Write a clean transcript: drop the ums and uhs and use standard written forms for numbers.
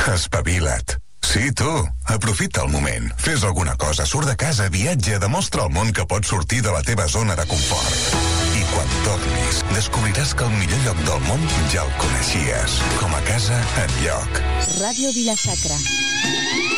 Espavila't. Sí, tu. Aprofita el moment. Fes alguna cosa, surt de casa, viatja, demostra al món que pots sortir de la teva zona de confort. I quan tornis, descobriràs que el millor lloc del món ja el coneixies. Com a casa, enlloc. Ràdio Vila-sacra.